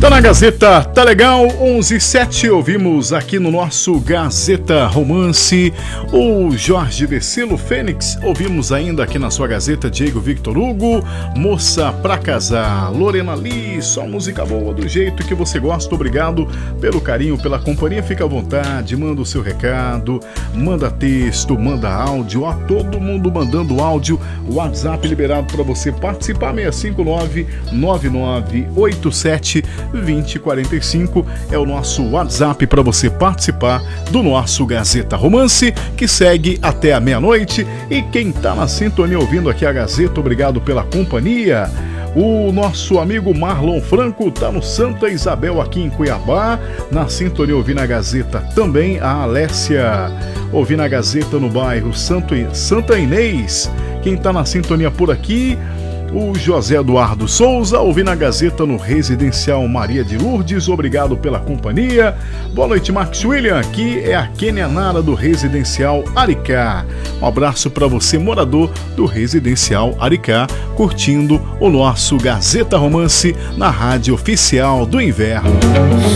Tá na Gazeta, tá legal, 11:07, ouvimos aqui no nosso Gazeta Romance o Jorge Vecilo Fênix, ouvimos ainda aqui na sua Gazeta Diego Victor Hugo, Moça Pra Casar, Lorena Lee, só música boa do jeito que você gosta, obrigado pelo carinho, pela companhia, fica à vontade, manda o seu recado, manda texto, manda áudio, ó, todo mundo mandando áudio, WhatsApp liberado para você participar, 659-9987-2045 é o nosso WhatsApp para você participar do nosso Gazeta Romance, que segue até a meia-noite. E quem tá na sintonia ouvindo aqui a Gazeta, obrigado pela companhia. O nosso amigo Marlon Franco tá no Santa Isabel aqui em Cuiabá, na sintonia ouvindo a Gazeta também. A Alessia ouvindo a Gazeta no bairro Santa Inês. Quem tá na sintonia por aqui, o José Eduardo Souza, ouvindo a Gazeta no Residencial Maria de Lourdes, obrigado pela companhia. Boa noite, Max William, aqui é a Kênia Nara do Residencial Aricá. Um abraço para você, morador do Residencial Aricá, curtindo o nosso Gazeta Romance na rádio oficial do inverno.